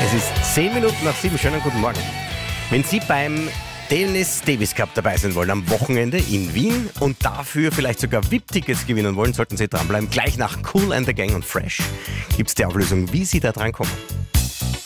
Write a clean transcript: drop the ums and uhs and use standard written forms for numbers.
Es ist 10 Minuten nach 7. Schönen guten Morgen. Wenn Sie beim Tennis Davis Cup dabei sein wollen am Wochenende in Wien und dafür vielleicht sogar VIP-Tickets gewinnen wollen, sollten Sie dranbleiben. Gleich nach Kool and the Gang und Fresh gibt es die Auflösung, wie Sie da drankommen.